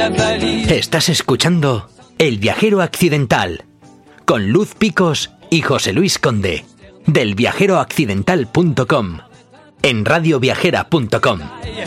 Estás escuchando El Viajero Accidental con Luz Picos y José Luis Conde del viajeroaccidental.com en radioviajera.com.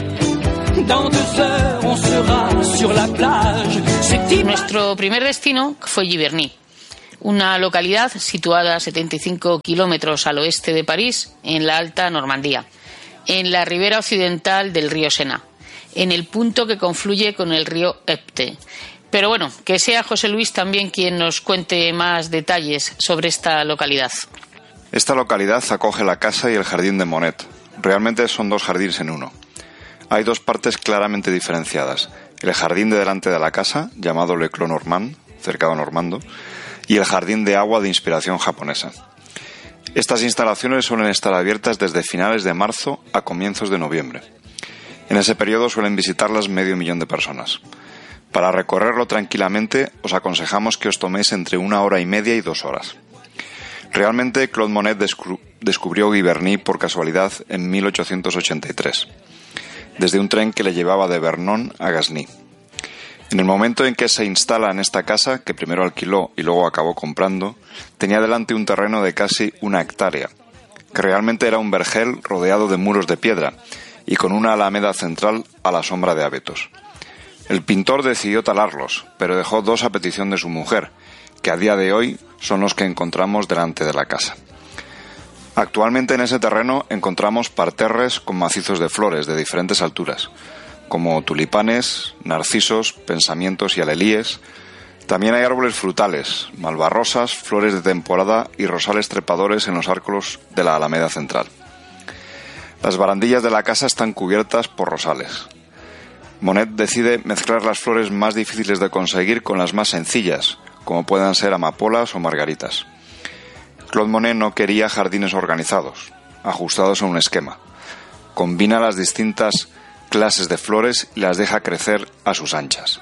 Nuestro primer destino fue Giverny, una localidad situada a 75 kilómetros al oeste de París, en la Alta Normandía, en la ribera occidental del río Sena, en el punto que confluye con el río Epte. Pero bueno, que sea José Luis también quien nos cuente más detalles sobre esta localidad. Esta localidad acoge la casa y el jardín de Monet. Realmente son dos jardines en uno. Hay dos partes claramente diferenciadas: el jardín de delante de la casa, llamado Le Clos Normand, cercado normando, y el jardín de agua de inspiración japonesa. Estas instalaciones suelen estar abiertas desde finales de marzo a comienzos de noviembre. En ese periodo suelen visitarlas 500.000 de personas. Para recorrerlo tranquilamente, os aconsejamos que os toméis entre 1 hora y media y 2 horas. Realmente, Claude Monet descubrió Giverny por casualidad en 1883, desde un tren que le llevaba de Vernon a Gasny. En el momento en que se instala en esta casa, que primero alquiló y luego acabó comprando, tenía delante un terreno de casi 1 hectárea, que realmente era un vergel rodeado de muros de piedra y con una alameda central a la sombra de abetos. El pintor decidió talarlos, pero dejó 2 a petición de su mujer, que a día de hoy son los que encontramos delante de la casa. Actualmente en ese terreno encontramos parterres con macizos de flores de diferentes alturas, como tulipanes, narcisos, pensamientos y alelíes. También hay árboles frutales, malvarrosas, flores de temporada y rosales trepadores en los arcos de la alameda central. Las barandillas de la casa están cubiertas por rosales. Monet decide mezclar las flores más difíciles de conseguir con las más sencillas, como puedan ser amapolas o margaritas. Claude Monet no quería jardines organizados, ajustados a un esquema. Combina las distintas clases de flores y las deja crecer a sus anchas.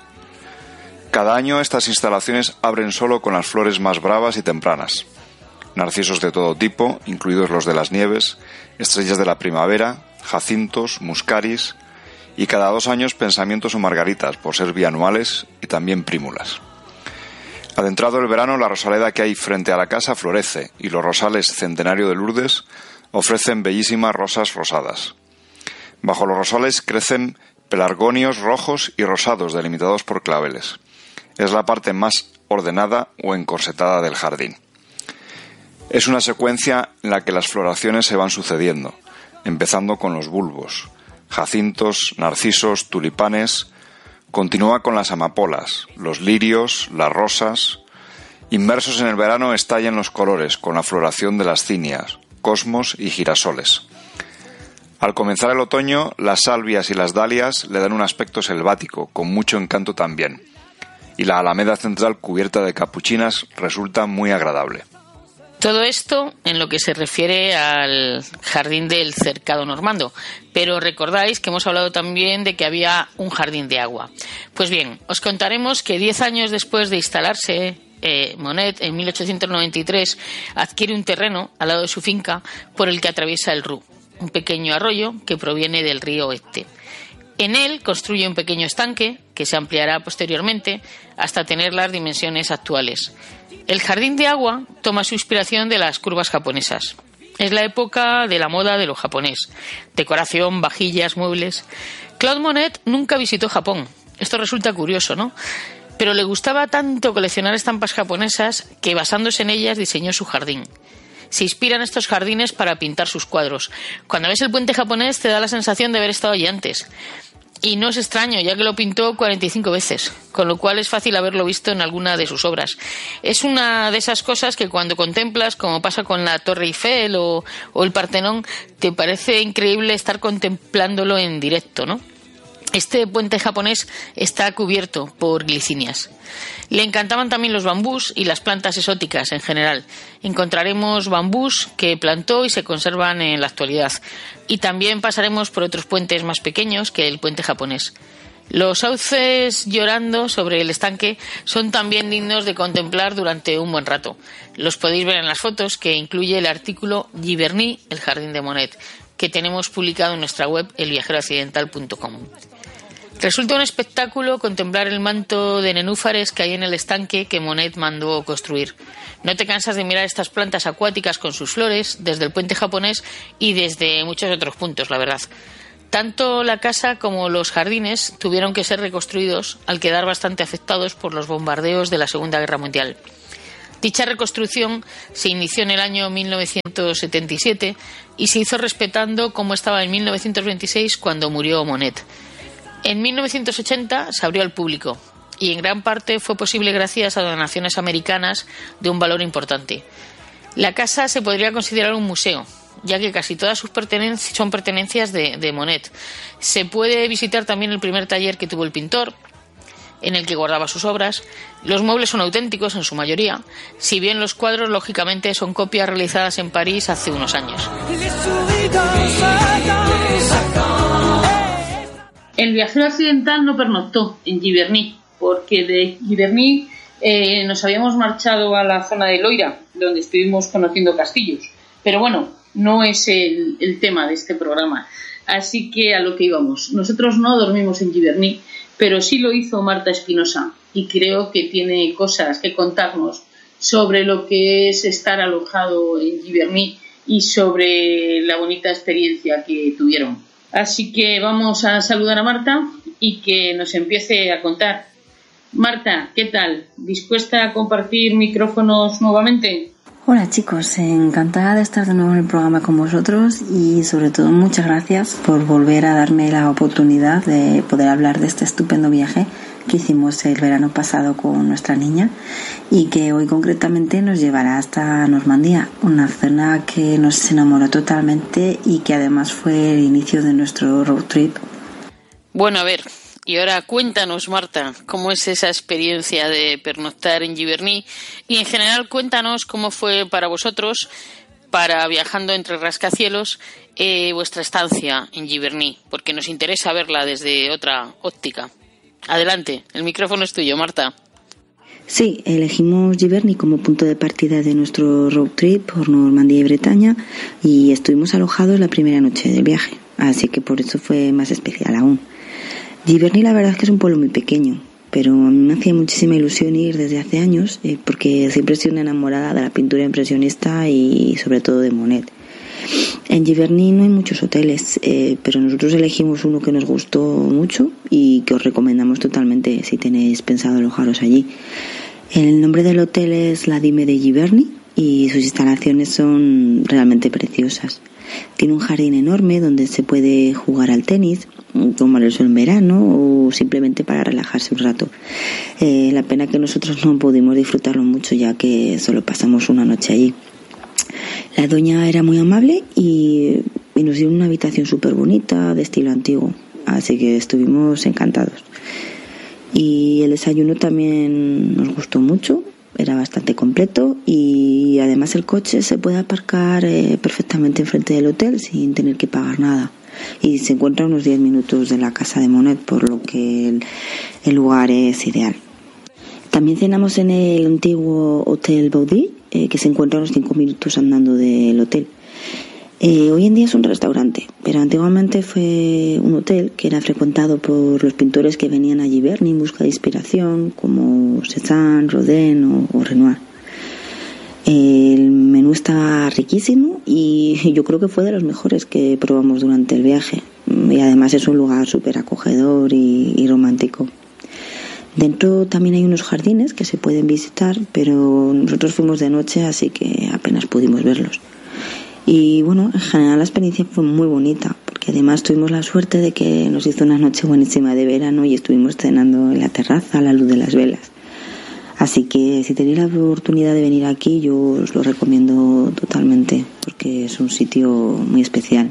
Cada año estas instalaciones abren solo con las flores más bravas y tempranas. Narcisos de todo tipo, incluidos los de las nieves, estrellas de la primavera, jacintos, muscaris y cada 2 años pensamientos o margaritas, por ser bianuales, y también prímulas. Adentrado el verano, la rosaleda que hay frente a la casa florece y los rosales Centenario de Lourdes ofrecen bellísimas rosas rosadas. Bajo los rosales crecen pelargonios rojos y rosados delimitados por claveles. Es la parte más ordenada o encorsetada del jardín. Es una secuencia en la que las floraciones se van sucediendo, empezando con los bulbos, jacintos, narcisos, tulipanes. Continúa con las amapolas, los lirios, las rosas. Inmersos en el verano estallan los colores con la floración de las cinias, cosmos y girasoles. Al comenzar el otoño, las salvias y las dalias le dan un aspecto selvático, con mucho encanto también, y la alameda central cubierta de capuchinas resulta muy agradable. Todo esto en lo que se refiere al jardín del cercado normando, pero recordáis que hemos hablado también de que había un jardín de agua. Pues bien, os contaremos que 10 años después de instalarse, Monet en 1893 adquiere un terreno al lado de su finca por el que atraviesa el Ru, un pequeño arroyo que proviene del río Epte. En él construye un pequeño estanque que se ampliará posteriormente hasta tener las dimensiones actuales. El jardín de agua toma su inspiración de las curvas japonesas. Es la época de la moda de lo japonés. Decoración, vajillas, muebles. Claude Monet nunca visitó Japón. Esto resulta curioso, ¿no? Pero le gustaba tanto coleccionar estampas japonesas que, basándose en ellas, diseñó su jardín. Se inspira en estos jardines para pintar sus cuadros. Cuando ves el puente japonés te da la sensación de haber estado allí antes. Y no es extraño, ya que lo pintó 45 veces, con lo cual es fácil haberlo visto en alguna de sus obras. Es una de esas cosas que cuando contemplas, como pasa con la Torre Eiffel o el Partenón, te parece increíble estar contemplándolo en directo, ¿no? Este puente japonés está cubierto por glicinias. Le encantaban también los bambús y las plantas exóticas en general. Encontraremos bambús que plantó y se conservan en la actualidad. Y también pasaremos por otros puentes más pequeños que el puente japonés. Los sauces llorando sobre el estanque son también dignos de contemplar durante un buen rato. Los podéis ver en las fotos que incluye el artículo Giverny, el jardín de Monet, que tenemos publicado en nuestra web elviajeroaccidental.com. Resulta un espectáculo contemplar el manto de nenúfares que hay en el estanque que Monet mandó construir. No te cansas de mirar estas plantas acuáticas con sus flores desde el puente japonés y desde muchos otros puntos, la verdad. Tanto la casa como los jardines tuvieron que ser reconstruidos al quedar bastante afectados por los bombardeos de la Segunda Guerra Mundial. Dicha reconstrucción se inició en el año 1977 y se hizo respetando como estaba en 1926 cuando murió Monet. En 1980 se abrió al público y en gran parte fue posible gracias a donaciones americanas de un valor importante. La casa se podría considerar un museo, ya que casi todas sus son pertenencias de Monet. Se puede visitar también el primer taller que tuvo el pintor, en el que guardaba sus obras. Los muebles son auténticos en su mayoría, si bien los cuadros lógicamente son copias realizadas en París hace unos años. El viajero accidental no pernoctó en Giverny, porque de Giverny nos habíamos marchado a la zona de Loira, donde estuvimos conociendo castillos. Pero bueno, no es el tema de este programa. Así que a lo que íbamos. Nosotros no dormimos en Giverny, pero sí lo hizo Marta Espinosa, y creo que tiene cosas que contarnos sobre lo que es estar alojado en Giverny y sobre la bonita experiencia que tuvieron. Así que vamos a saludar a Marta y que nos empiece a contar. Marta, ¿qué tal? ¿Dispuesta a compartir micrófonos nuevamente? Hola chicos, encantada de estar de nuevo en el programa con vosotros y sobre todo muchas gracias por volver a darme la oportunidad de poder hablar de este estupendo viaje que hicimos el verano pasado con nuestra niña y que hoy concretamente nos llevará hasta Normandía, una zona que nos enamoró totalmente y que además fue el inicio de nuestro road trip. Bueno, a ver, y ahora cuéntanos, Marta, cómo es esa experiencia de pernoctar en Giverny y en general cuéntanos cómo fue para vosotros, para viajando entre rascacielos, vuestra estancia en Giverny, porque nos interesa verla desde otra óptica. Adelante, el micrófono es tuyo, Marta. Sí, elegimos Giverny como punto de partida de nuestro road trip por Normandía y Bretaña y estuvimos alojados la primera noche del viaje, así que por eso fue más especial aún. Giverny la verdad es que es un pueblo muy pequeño, pero a mí me hacía muchísima ilusión ir desde hace años porque siempre he sido una enamorada de la pintura impresionista y sobre todo de Monet. En Giverny no hay muchos hoteles, pero nosotros elegimos uno que nos gustó mucho y que os recomendamos totalmente si tenéis pensado alojaros allí. El nombre del hotel es La Dime de Giverny y sus instalaciones son realmente preciosas. Tiene un jardín enorme donde se puede jugar al tenis, tomar el sol en verano o simplemente para relajarse un rato. La pena que nosotros no pudimos disfrutarlo mucho ya que solo pasamos una noche allí. La dueña era muy amable y nos dio una habitación súper bonita de estilo antiguo, así que estuvimos encantados. Y el desayuno también nos gustó mucho, era bastante completo y además el coche se puede aparcar perfectamente enfrente del hotel sin tener que pagar nada. Y se encuentra a unos 10 minutos de la casa de Monet, por lo que el lugar es ideal. También cenamos en el antiguo Hotel Baudí, que se encuentra a unos 5 minutos andando del hotel. Hoy en día es un restaurante, pero antiguamente fue un hotel que era frecuentado por los pintores que venían a Giverny en busca de inspiración, como Cézanne, Rodin o Renoir. El menú estaba riquísimo y yo creo que fue de los mejores que probamos durante el viaje. Y además es un lugar súper acogedor y romántico. Dentro también hay unos jardines que se pueden visitar, pero nosotros fuimos de noche, así que apenas pudimos verlos. Y bueno, en general la experiencia fue muy bonita, porque además tuvimos la suerte de que nos hizo una noche buenísima de verano y estuvimos cenando en la terraza a la luz de las velas. Así que si tenéis la oportunidad de venir aquí, yo os lo recomiendo totalmente, porque es un sitio muy especial.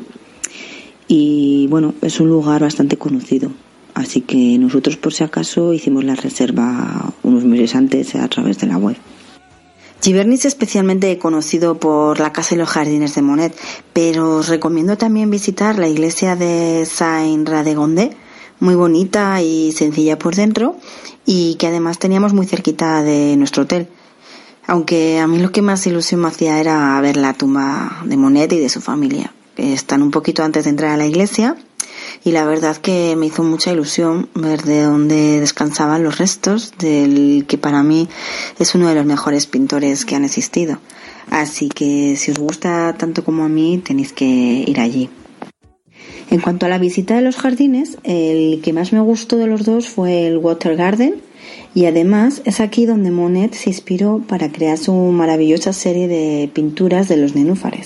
Y bueno, es un lugar bastante conocido. Así que nosotros, por si acaso, hicimos la reserva unos meses antes a través de la web. Giverny es especialmente conocido por la casa y los jardines de Monet, pero os recomiendo también visitar la iglesia de Saint-Radegondé, muy bonita y sencilla por dentro, y que además teníamos muy cerquita de nuestro hotel. Aunque a mí lo que más ilusión me hacía era ver la tumba de Monet y de su familia, que están un poquito antes de entrar a la iglesia. y la verdad que me hizo mucha ilusión ver de dónde descansaban los restos del que para mí es uno de los mejores pintores que han existido. Así que si os gusta tanto como a mí, tenéis que ir allí. En cuanto a la visita de los jardines, el que más me gustó de los dos fue el Water Garden, y además es aquí donde Monet se inspiró para crear su maravillosa serie de pinturas de los nenúfares.